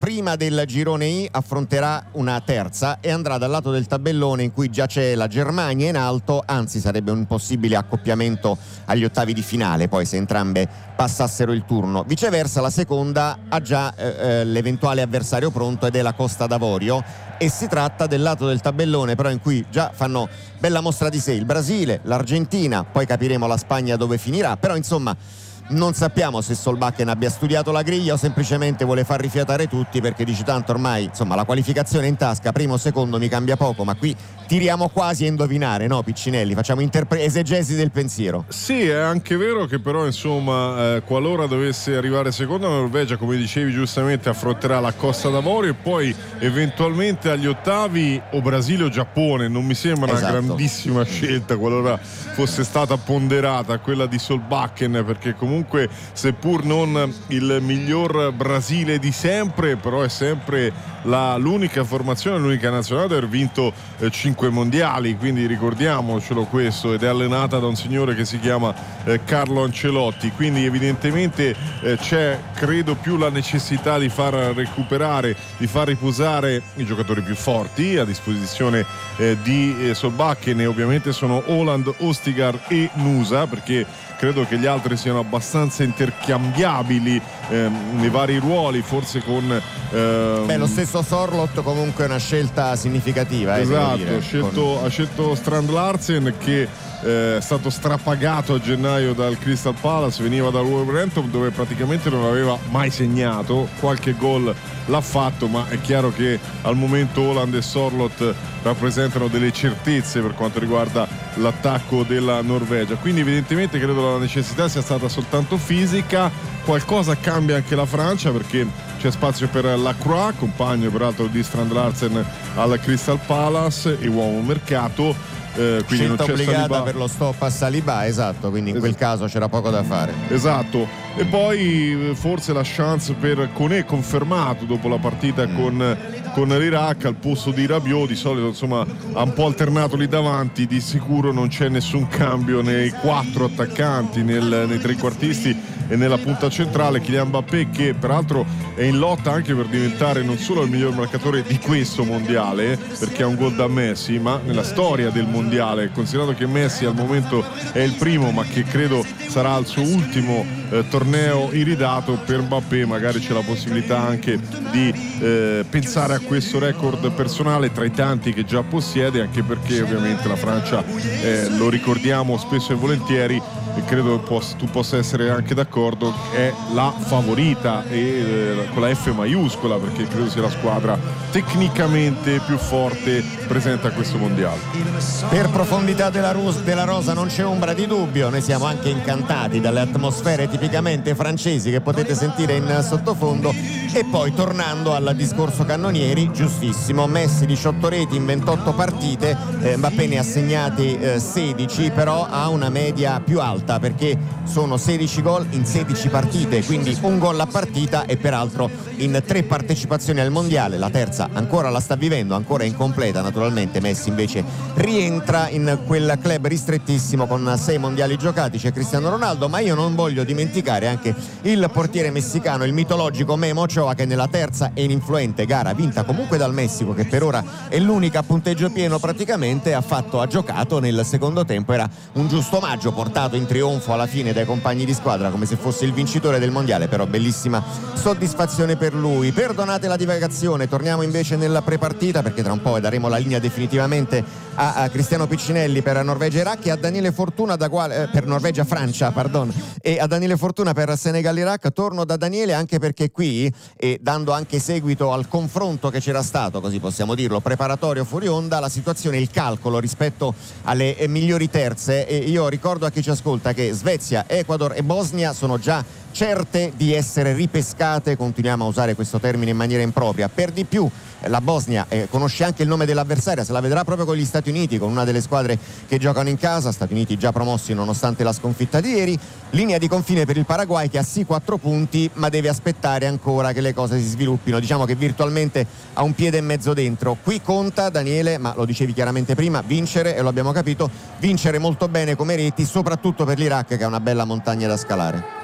prima del girone I affronterà una terza e andrà dal lato del tabellone in cui già c'è la Germania in alto, anzi sarebbe un possibile accoppiamento agli ottavi di finale poi se entrambe passassero il turno. Viceversa la seconda ha già l'eventuale avversario pronto ed è la Costa d'Avorio, e si tratta del lato del tabellone però in cui già fanno bella mostra di sé il Brasile, l'Argentina, poi capiremo la Spagna dove finirà, però insomma non sappiamo se Solbakken abbia studiato la griglia o semplicemente vuole far rifiatare tutti, perché dice tanto ormai insomma la qualificazione in tasca, primo o secondo mi cambia poco, ma qui tiriamo quasi a indovinare, no Piccinelli? Facciamo esegesi del pensiero. Sì, è anche vero che però insomma qualora dovesse arrivare seconda, la Norvegia, come dicevi giustamente, affronterà la Costa d'Avorio e poi eventualmente agli ottavi o Brasile o Giappone. Non mi sembra una grandissima scelta qualora fosse stata ponderata quella di Solbakken, perché comunque seppur non il miglior Brasile di sempre, però è sempre l'unica formazione, l'unica nazionale ad aver vinto 5 mondiali, quindi ricordiamocelo questo, ed è allenata da un signore che si chiama Carlo Ancelotti, quindi evidentemente c'è credo più la necessità di far recuperare, di far riposare i giocatori più forti a disposizione di Solbakken, e ovviamente sono Haaland, Østigard e Nusa, perché credo che gli altri siano abbastanza intercambiabili nei vari ruoli, forse con lo stesso Sorloth comunque è una scelta significativa. Esatto, ha scelto Strand Larsen, che è stato strapagato a gennaio dal Crystal Palace, veniva dal Wolverhampton dove praticamente non aveva mai segnato, qualche gol l'ha fatto, ma è chiaro che al momento Haaland e Sorloth rappresentano delle certezze per quanto riguarda l'attacco della Norvegia, quindi evidentemente credo la necessità sia stata soltanto fisica. Qualcosa cambia anche la Francia, perché c'è spazio per Lacroix, compagno peraltro di Strand Larsen al Crystal Palace e uomo mercato, quindi scelta non c'è obbligata Saliba per lo stop a Saliba, esatto, quindi in quel caso c'era poco da fare. Esatto, e poi forse la chance per Koné, confermato dopo la partita con l'Iraq al posto di Rabiot. Di solito insomma ha un po' alternato lì davanti, di sicuro non c'è nessun cambio nei 4 attaccanti, nei trequartisti e nella punta centrale. Kylian Mbappé, che peraltro è in lotta anche per diventare non solo il miglior marcatore di questo mondiale, perché ha un gol da Messi, ma nella storia del mondiale, considerato che Messi al momento è il primo, ma che credo sarà il suo ultimo torneo iridato. Per Mbappé magari c'è la possibilità anche di pensare a questo record personale tra i tanti che già possiede, anche perché ovviamente la Francia, lo ricordiamo spesso e volentieri, e credo tu possa essere anche d'accordo, è la favorita, e con la F maiuscola, perché credo sia la squadra tecnicamente più forte presente a questo mondiale. Per profondità della rosa non c'è ombra di dubbio, noi siamo anche incantati dalle atmosfere tipicamente francesi che potete sentire in sottofondo. E poi tornando al discorso Cannonieri, giustissimo, Messi 18 reti in 28 partite, Mbappé ne ha segnati 16, però ha una media più alta perché sono 16 gol in 16 partite, quindi un gol a partita, e peraltro in 3 partecipazioni al mondiale. La terza ancora la sta vivendo, ancora incompleta naturalmente. Messi invece rientra in quel club ristrettissimo con 6 mondiali giocati, c'è Cristiano Ronaldo, ma io non voglio dimenticare anche il portiere messicano, il mitologico Memo Ochoa, che nella terza e ininfluente gara vinta comunque dal Messico, che per ora è l'unica a punteggio pieno praticamente, ha giocato nel secondo tempo. Era un giusto omaggio portato in trionfo alla fine dai compagni di squadra come se fosse il vincitore del mondiale, però bellissima soddisfazione per lui. Perdonate la divagazione, torniamo invece nella prepartita, perché tra un po' daremo la linea definitivamente a Cristiano Piccinelli per Norvegia-Iraq e a Daniele Fortuna per Norvegia-Francia, e a Daniele Fortuna per Senegal-Iraq. Torno da Daniele anche perché qui, e dando anche seguito al confronto che c'era stato, così possiamo dirlo, preparatorio fuori onda, la situazione, il calcolo rispetto alle migliori terze, e io ricordo a chi ci ascolta che Svezia, Ecuador e Bosnia sono già certe di essere ripescate, continuiamo a usare questo termine in maniera impropria. Per di più la Bosnia conosce anche il nome dell'avversaria, se la vedrà proprio con gli Stati Uniti, con una delle squadre che giocano in casa, Stati Uniti già promossi nonostante la sconfitta di ieri. Linea di confine per il Paraguay, che ha sì 4 punti ma deve aspettare ancora che le cose si sviluppino, diciamo che virtualmente ha un piede e mezzo dentro. Qui conta, Daniele, ma lo dicevi chiaramente prima, vincere, e lo abbiamo capito, vincere molto bene come reti, soprattutto per l'Iraq che ha una bella montagna da scalare.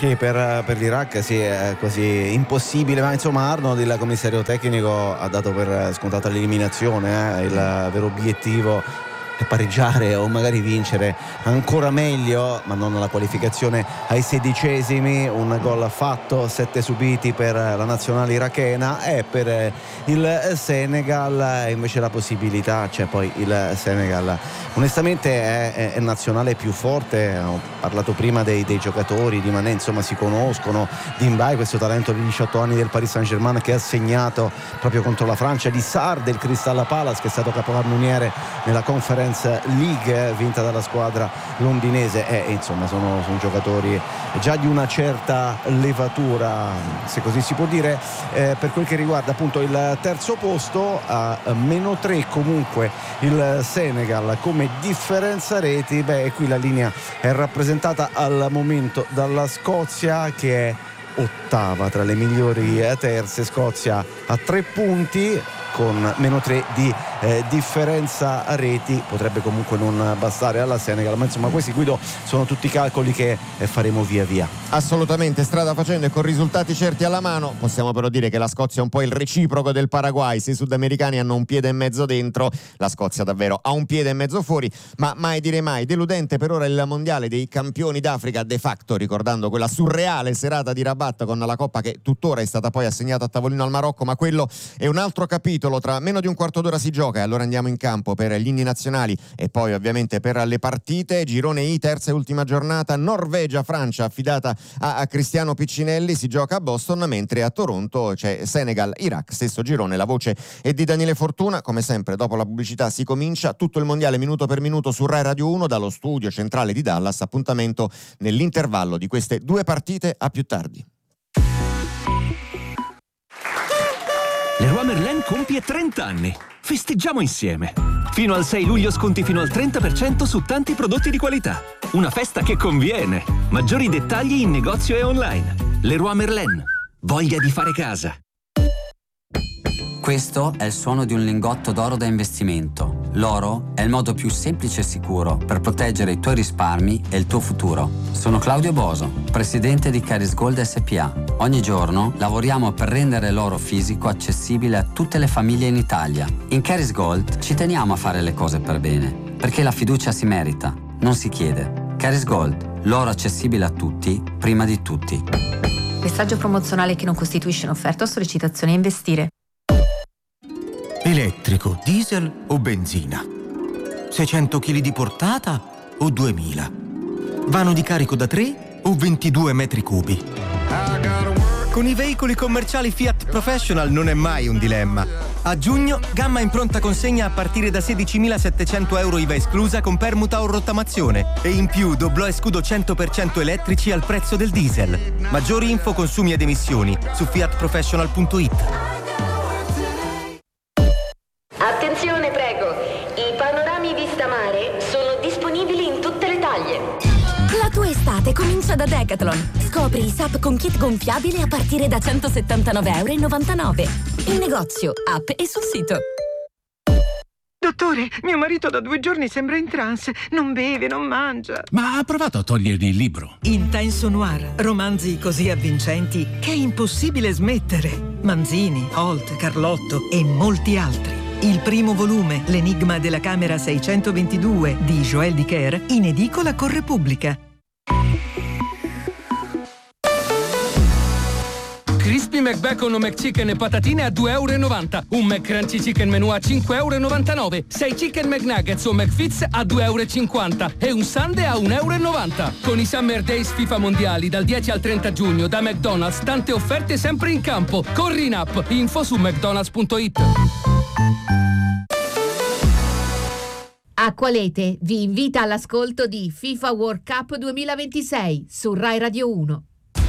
che per l'Iraq sì, è quasi impossibile, ma insomma Arnold, il commissario tecnico, ha dato per scontata l'eliminazione. Il vero obiettivo è pareggiare o magari vincere, ancora meglio, ma non la qualificazione ai 16esimi. Un gol fatto, 7 subiti per la nazionale irachena, e per il Senegal invece la possibilità c'è. Poi il Senegal onestamente è nazionale più forte. Ho parlato prima dei giocatori, di Mané, insomma si conoscono, di Mbaye, questo talento di 18 anni del Paris Saint-Germain che ha segnato proprio contro la Francia, di Sarr del Crystal Palace che è stato capocannoniere nella Conference League vinta dalla squadra londinese, e insomma sono giocatori già di una certa levatura, se così si può dire. Per quel che riguarda appunto il terzo posto, a -3 comunque il Senegal come differenza reti. Qui la linea è rappresentata al momento dalla Scozia, che è ottava tra le migliori terze. Scozia a 3 punti con -3 di differenza reti. Potrebbe comunque non bastare alla Senegal, ma insomma questi, Guido, sono tutti calcoli che faremo via via. Assolutamente, strada facendo e con risultati certi alla mano. Possiamo però dire che la Scozia è un po' il reciproco del Paraguay. Se i sudamericani hanno un piede e mezzo dentro, la Scozia davvero ha un piede e mezzo fuori. Ma mai dire mai. Deludente per ora il mondiale dei campioni d'Africa, de facto ricordando quella surreale serata di Rabat con la coppa che tuttora è stata poi assegnata a tavolino al Marocco, ma quello è un altro capitolo. Tra meno di un quarto d'ora si gioca e allora andiamo in campo per gli inni nazionali e poi ovviamente per le partite. Girone I, terza e ultima giornata, Norvegia-Francia affidata a Cristiano Piccinelli, si gioca a Boston, mentre a Toronto c'è Senegal-Iraq, stesso girone. La voce è di Daniele Fortuna. Come sempre dopo la pubblicità si comincia tutto il mondiale minuto per minuto su Rai Radio 1 dallo studio centrale di Dallas. Appuntamento nell'intervallo di queste due partite, a più tardi. Leroy Merlin compie 30 anni. Festeggiamo insieme. Fino al 6 luglio sconti fino al 30% su tanti prodotti di qualità. Una festa che conviene. Maggiori dettagli in negozio e online. Leroy Merlin. Voglia di fare casa. Questo è il suono di un lingotto d'oro da investimento. L'oro è il modo più semplice e sicuro per proteggere i tuoi risparmi e il tuo futuro. Sono Claudio Boso, presidente di Caris Gold SPA. Ogni giorno lavoriamo per rendere l'oro fisico accessibile a tutte le famiglie in Italia. In Caris Gold ci teniamo a fare le cose per bene, perché la fiducia si merita, non si chiede. Caris Gold, l'oro accessibile a tutti, prima di tutti. Messaggio promozionale che non costituisce un'offerta o sollecitazione a investire. Elettrico, diesel o benzina? 600 kg di portata o 2000? Vano di carico da 3 o 22 metri cubi? Con i veicoli commerciali Fiat Professional non è mai un dilemma. A giugno, gamma in pronta consegna a partire da 16.700 euro IVA esclusa con permuta o rottamazione. E in più doblò e scudo 100% elettrici al prezzo del diesel. Maggiori info, consumi ed emissioni su fiatprofessional.it. Attenzione, prego. I panorami vista mare sono disponibili in tutte le taglie. La tua estate comincia da Decathlon. Scopri i SUP con kit gonfiabile a partire da 179,99 euro. In negozio, app e sul sito. Dottore, mio marito da 2 giorni sembra in trance. Non beve, non mangia. Ma ha provato a togliergli il libro? Intenso noir. Romanzi così avvincenti che è impossibile smettere. Manzini, Holt, Carlotto e molti altri. Il primo volume, L'enigma della camera 622 di Joël Dicker, in edicola con Repubblica. Crispy McBacon o McChicken e patatine a 2,90 €. Un McCrunchy Chicken Menù a 5,99 €. 6 Chicken McNuggets o McFits a 2,50 € e un Sundae a 1,90 €. Con i Summer Days FIFA Mondiali dal 10 al 30 giugno da McDonald's, tante offerte sempre in campo. Corri in app, info su mcdonalds.it. Acqualete vi invita all'ascolto di FIFA World Cup 2026 su Rai Radio 1.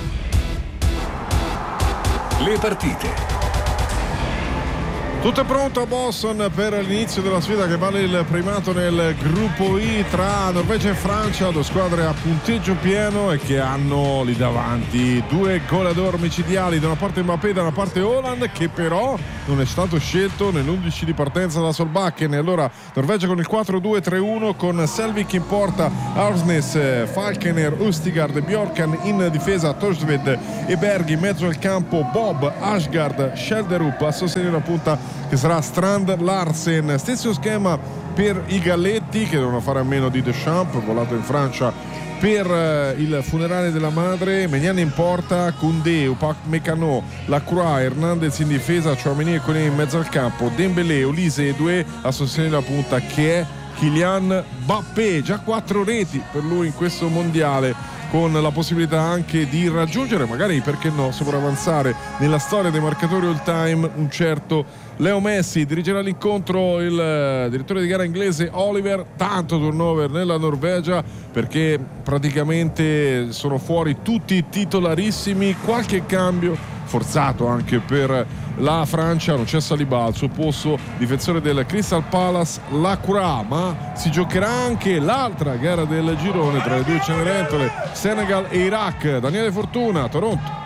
Le partite. Tutto è pronto a Boston per l'inizio della sfida che vale il primato nel gruppo I tra Norvegia e Francia, 2 squadre a punteggio pieno e che hanno lì davanti 2 golatori micidiali, da una parte Mbappé, da una parte Haaland, che però non è stato scelto nell'11 di partenza da Solbakken. E allora Norvegia con il 4-2-3-1 con Selvik in porta, Arsnes, Falkener, Ustigard, Bjorkan in difesa, Torsved e Berg in mezzo al campo, Bob, Ashgard, Schelderup a sostenere la punta che sarà Strand Larsen. Stesso schema per i Galletti che devono fare a meno di Deschamps, volato in Francia per il funerale della madre. Meniani in porta, Koundé, Upamecano, Lacroix, Hernandez in difesa, Tchouaméni e Koné in mezzo al campo, Dembélé, Olise e Doué a sostenere la punta che è Kylian Mbappé. Già 4 reti per lui in questo mondiale, con la possibilità anche di raggiungere, magari perché no, sopravanzare nella storia dei marcatori all time un certo Leo Messi. Dirigerà l'incontro il direttore di gara inglese Oliver. Tanto turnover nella Norvegia perché praticamente sono fuori tutti i titolarissimi, qualche cambio forzato anche per la Francia, non c'è Saliba al suo posto, difensore del Crystal Palace Lacroix, ma si giocherà anche l'altra gara del girone tra le due Cenerentole, Senegal e Iraq. Daniele Fortuna, Toronto,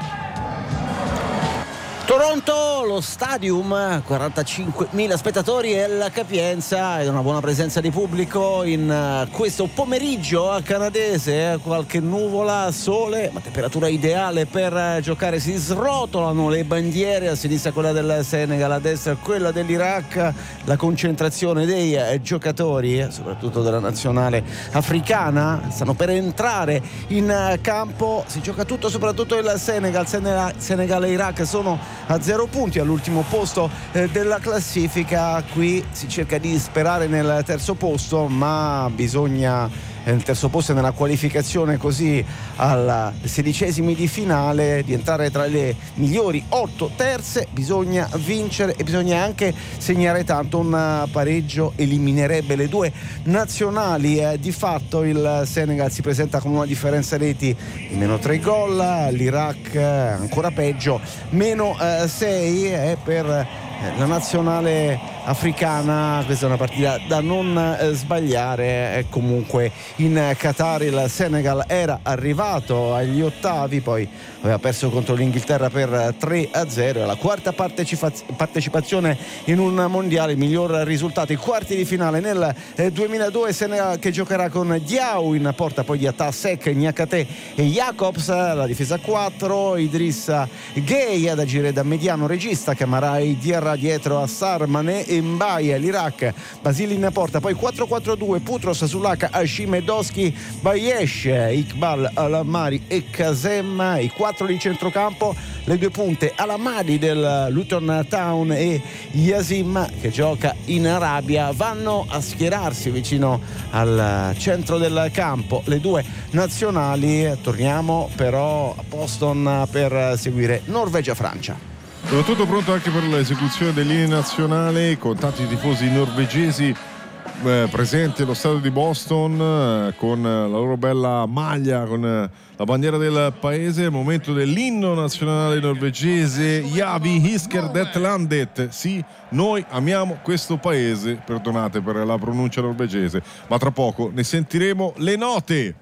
lo stadium, 45.000 spettatori e la capienza ed una buona presenza di pubblico in questo pomeriggio canadese, qualche nuvola, sole, ma temperatura ideale per giocare. Si srotolano le bandiere, a sinistra quella del Senegal, a destra quella dell'Iraq, la concentrazione dei giocatori, soprattutto della nazionale africana, stanno per entrare in campo. Si gioca tutto, soprattutto il Senegal e Iraq sono a 0 punti all'ultimo posto della classifica. Qui si cerca di sperare nel terzo posto, ma bisogna nel terzo posto nella qualificazione, così al 16esimi di finale, di entrare tra le migliori 8 terze. Bisogna vincere e bisogna anche segnare tanto. Un pareggio eliminerebbe le due nazionali. Di fatto il Senegal si presenta con una differenza reti di meno 3 gol, l'Iraq ancora peggio, meno 6 per la nazionale africana. Questa è una partita da non sbagliare. Comunque in Qatar il Senegal era arrivato agli ottavi, poi aveva perso contro l'Inghilterra per 3-0, la quarta partecipazione in un mondiale, il miglior risultato, i quarti di finale nel 2002. Senegal che giocherà con Diaw in porta, poi Diatta, Sek, Niakate e Jacobs, la difesa 4, Idrissa Gueye ad agire da mediano regista, Camarai Diarra dietro a Sarr, Mané e Mbaye. L'Iraq, Basili in porta, poi 4-4-2, Putros, Sulaka, Hashim Edoschi, Bayesh, Iqbal, Alamari e Kazem, i 4 di centrocampo, le due punte Alamadi del Luton Town e Yasim che gioca in Arabia vanno a schierarsi vicino al centro del campo. Le due nazionali, torniamo però a Boston per seguire Norvegia-Francia. Tutto pronto anche per l'esecuzione dell'inno nazionale, con tanti tifosi norvegesi presenti allo stadio di Boston con la loro bella maglia, con la bandiera del paese. Il momento dell'inno nazionale norvegese, Javi Hisker det landet. Sì, noi amiamo questo paese, perdonate per la pronuncia norvegese, ma tra poco ne sentiremo le note.